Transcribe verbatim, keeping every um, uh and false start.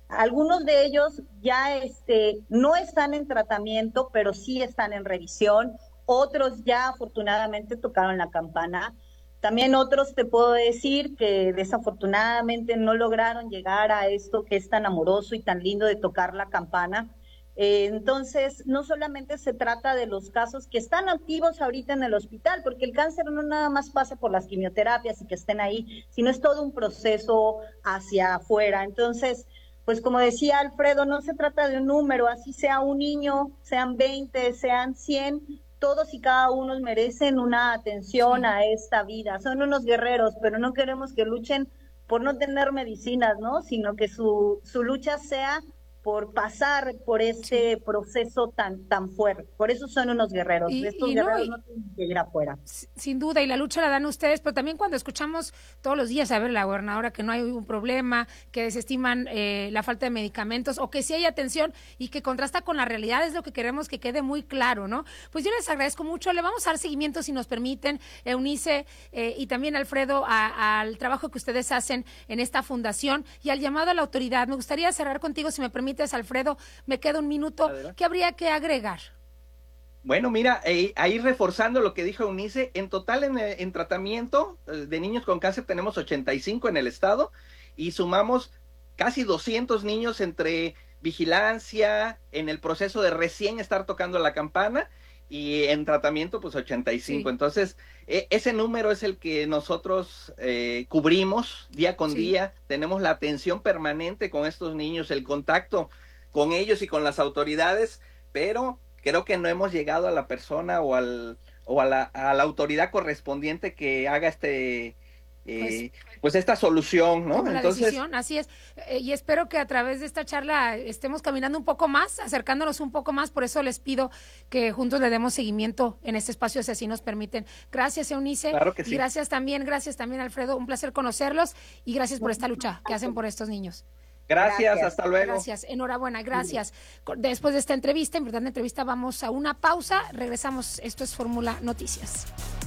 Algunos de ellos ya este, no están en tratamiento, pero sí están en revisión. Otros ya afortunadamente tocaron la campana. También otros te puedo decir que desafortunadamente no lograron llegar a esto que es tan amoroso y tan lindo de tocar la campana. Eh, entonces, no solamente se trata de los casos que están activos ahorita en el hospital, porque el cáncer no nada más pasa por las quimioterapias y que estén ahí, sino es todo un proceso hacia afuera. Entonces, pues como decía Alfredo, no se trata de un número, así sea un niño, sean veinte, sean cien, todos y cada uno merecen una atención Sí. a esta vida. Son unos guerreros, pero no queremos que luchen por no tener medicinas, ¿no? Sino que su, su lucha sea por pasar por Sí. este proceso tan, tan fuerte. Por eso son unos guerreros. Y, Estos y no, guerreros y, no tienen que ir afuera. sin duda, y la lucha la dan ustedes, pero también cuando escuchamos todos los días a ver la gobernadora que no hay un problema, que desestiman eh, la falta de medicamentos o que sí hay atención y que contrasta con la realidad, es lo que queremos que quede muy claro, ¿no? Pues yo les agradezco mucho, le vamos a dar seguimiento si nos permiten, Eunice eh, y también Alfredo, a, al trabajo que ustedes hacen en esta fundación y al llamado a la autoridad. Me gustaría cerrar contigo, si me permites, Alfredo, me queda un minuto. Adelante. ¿Qué habría que agregar? Bueno, mira, eh, ahí reforzando lo que dijo Eunice, en total en, eh, en tratamiento eh, de niños con cáncer tenemos ochenta y cinco en el estado y sumamos casi doscientos niños entre vigilancia, en el proceso de recién estar tocando la campana y en tratamiento pues ochenta y cinco. Sí, Entonces, eh, ese número es el que nosotros eh, cubrimos día con sí. día, tenemos la atención permanente con estos niños, el contacto con ellos y con las autoridades, pero creo que no hemos llegado a la persona o al o a la, a la autoridad correspondiente que haga este Pues eh, pues esta solución, ¿no? tome la Entonces, decisión, así es. Eh, y espero que a través de esta charla estemos caminando un poco más, acercándonos un poco más, por eso les pido que juntos le demos seguimiento en este espacio, si así nos permiten. Gracias, Eunice, claro que y sí. gracias también, gracias también, Alfredo, un placer conocerlos y gracias por esta lucha que hacen por estos niños. Gracias, Gracias. hasta luego. Gracias, enhorabuena, gracias. Después de esta entrevista, importante entrevista, vamos a una pausa, regresamos. Esto es Fórmula Noticias.